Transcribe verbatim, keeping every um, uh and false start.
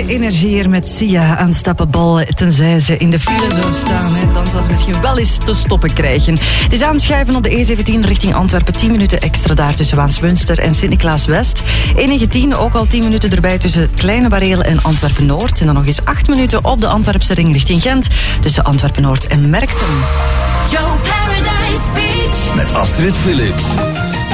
energie hier met Sia Unstoppable. Tenzij ze in de file zou staan, hè, dan zal ze misschien wel eens te stoppen krijgen. Het is aanschuiven op de E zeventien richting Antwerpen. tien minuten extra daar tussen Waasmunster en Sint-Niklaas-West. E negentien ook al tien minuten erbij tussen Kleine Bareel en Antwerpen-Noord. En dan nog eens acht minuten op de Antwerpse ring richting Gent. Tussen Antwerpen-Noord en Merksem. Joe Paradise Beach. Met Astrid Philips.